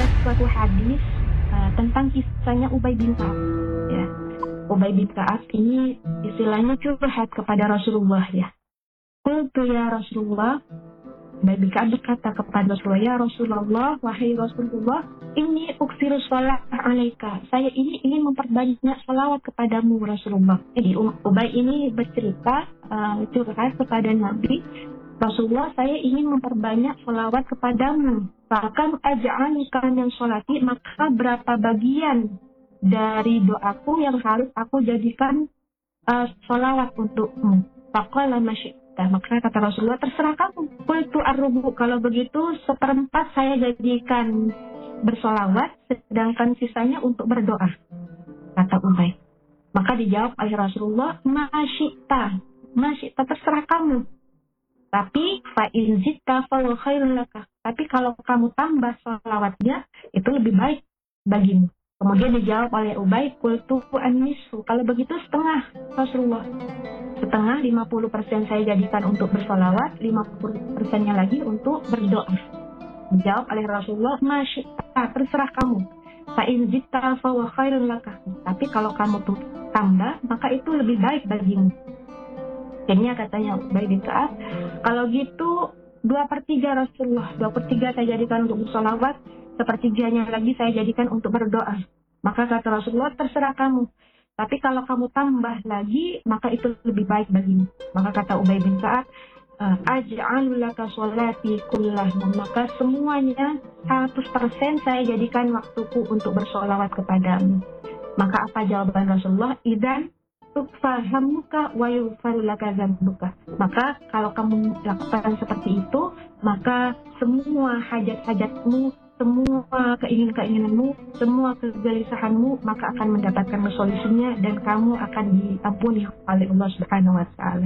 ada suatu hadis tentang kisahnya Ubay bin Ka'ab. Ya. Ubay bin Ka'ab ini istilahnya curhat kepada Rasulullah ya. Qultu ya Rasulullah, Ubay bin Ka'ab berkata kepada Rasulullah, ya Rasulullah, wahai Rasulullah, ini uksiru sholat alaika. Saya ini ingin memperbanyak sholawat kepadamu Rasulullah. Jadi Ubay ini bercerita curhat kepada Nabi, Rasulullah, saya ingin memperbanyak sholawat kepadamu. Bahkan aj'alika min sholati, maka berapa bagian dari doaku yang harus aku jadikan sholawat untukmu. Faqala ma syi'ta, maka kata Rasulullah, terserah kamu. Qultu ar-rubu, kalau begitu seperempat saya jadikan bersolawat, sedangkan sisanya untuk berdoa, kata Ubay. Maka dijawab oleh Rasulullah, ma syi'ta, terserah kamu. Tapi fa'in zitta fahuwa khairun laka. Tapi kalau kamu tambah sholawatnya, itu lebih baik bagimu. Kemudian dijawab oleh Ubay, qultu an-nisfu, kalau begitu setengah Rasulullah. Setengah, 50% saya jadikan untuk bersolawat, 50%-nya lagi untuk berdoa. Dijawab oleh Rasulullah, ma syi'ta, terserah kamu. Fa'in zitta fahuwa khairun laka. Tapi kalau kamu tambah, maka itu lebih baik bagimu. Akhirnya katanya Ubay bin Ka'ab, kalau gitu 2/3 Rasulullah, 2/3 saya jadikan untuk bersolawat, 1/3-nya lagi saya jadikan untuk berdoa. Maka kata Rasulullah, terserah kamu. Tapi kalau kamu tambah lagi, maka itu lebih baik bagimu. Maka kata Ubay bin Ka'ab, aj'alu laka sholati kullah, maka semuanya 100% saya jadikan waktuku untuk bersolawat kepadamu. Maka apa jawaban Rasulullah? Idan tukfahamuka wa yughfaru laka dzambuka. Maka kalau kamu lakukan seperti itu, maka semua hajat-hajatmu, semua keinginan-keinginanmu, semua kegelisahanmu, maka akan mendapatkan solusinya dan kamu akan diampuni oleh Allah Subhanahu wa taala.